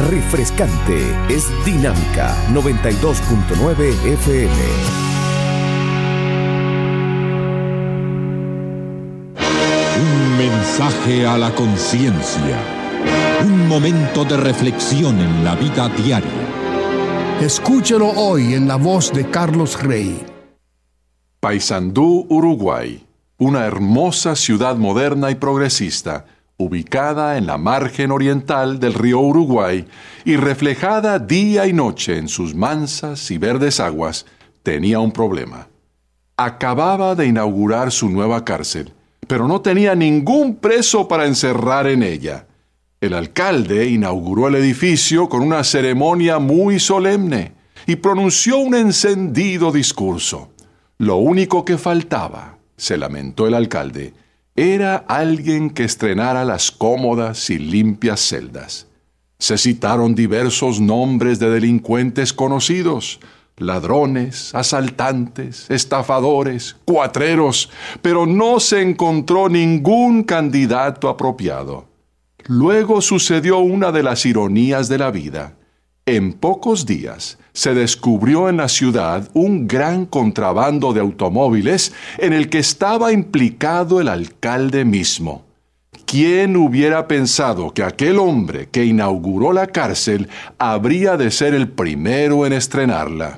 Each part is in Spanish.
refrescante, es Dinámica 92.9 FM. Un mensaje a la conciencia. Un momento de reflexión en la vida diaria. Escúchelo hoy en la voz de Carlos Rey. Paysandú, Uruguay, una hermosa ciudad moderna y progresista, ubicada en la margen oriental del río Uruguay y reflejada día y noche en sus mansas y verdes aguas, tenía un problema. Acababa de inaugurar su nueva cárcel, pero no tenía ningún preso para encerrar en ella. El alcalde inauguró el edificio con una ceremonia muy solemne y pronunció un encendido discurso. Lo único que faltaba, se lamentó el alcalde, era alguien que estrenara las cómodas y limpias celdas. Se citaron diversos nombres de delincuentes conocidos, ladrones, asaltantes, estafadores, cuatreros, pero no se encontró ningún candidato apropiado. Luego sucedió una de las ironías de la vida. En pocos días se descubrió en la ciudad un gran contrabando de automóviles en el que estaba implicado el alcalde mismo. ¿Quién hubiera pensado que aquel hombre que inauguró la cárcel habría de ser el primero en estrenarla?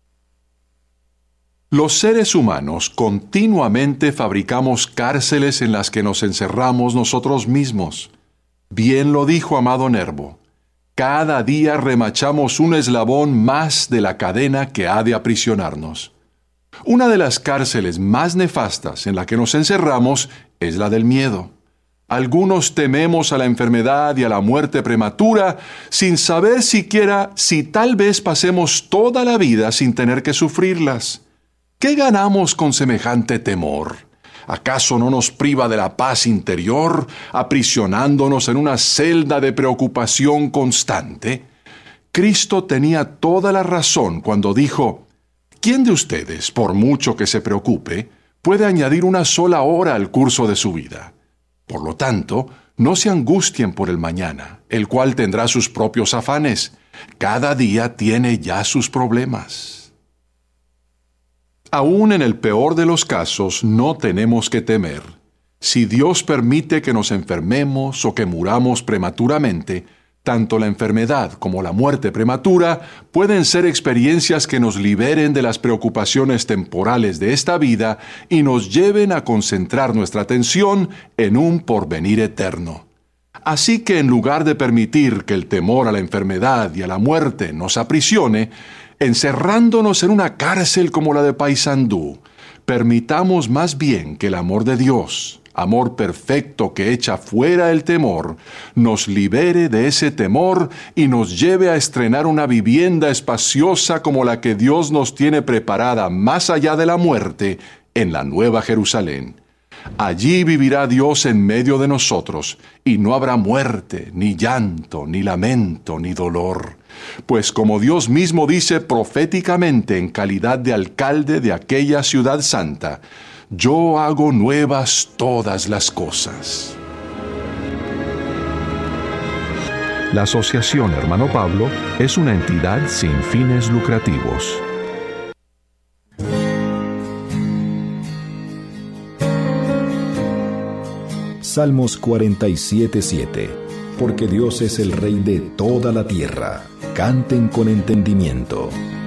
Los seres humanos continuamente fabricamos cárceles en las que nos encerramos nosotros mismos. Bien lo dijo Amado Nervo. Cada día remachamos un eslabón más de la cadena que ha de aprisionarnos. Una de las cárceles más nefastas en la que nos encerramos es la del miedo. Algunos tememos a la enfermedad y a la muerte prematura sin saber siquiera si tal vez pasemos toda la vida sin tener que sufrirlas. ¿Qué ganamos con semejante temor? ¿Acaso no nos priva de la paz interior, aprisionándonos en una celda de preocupación constante? Cristo tenía toda la razón cuando dijo: ¿quién de ustedes, por mucho que se preocupe, puede añadir una sola hora al curso de su vida? Por lo tanto, no se angustien por el mañana, el cual tendrá sus propios afanes. Cada día tiene ya sus problemas. Aún en el peor de los casos, no tenemos que temer. Si Dios permite que nos enfermemos o que muramos prematuramente, tanto la enfermedad como la muerte prematura pueden ser experiencias que nos liberen de las preocupaciones temporales de esta vida y nos lleven a concentrar nuestra atención en un porvenir eterno. Así que en lugar de permitir que el temor a la enfermedad y a la muerte nos aprisione, encerrándonos en una cárcel como la de Paysandú, permitamos más bien que el amor de Dios, amor perfecto que echa fuera el temor, nos libere de ese temor y nos lleve a estrenar una vivienda espaciosa como la que Dios nos tiene preparada más allá de la muerte en la Nueva Jerusalén. Allí vivirá Dios en medio de nosotros, y no habrá muerte, ni llanto, ni lamento, ni dolor. Pues como Dios mismo dice proféticamente en calidad de alcalde de aquella ciudad santa, yo hago nuevas todas las cosas. La Asociación Hermano Pablo es una entidad sin fines lucrativos. Salmos 47:7. Porque Dios es el Rey de toda la tierra. Canten con entendimiento.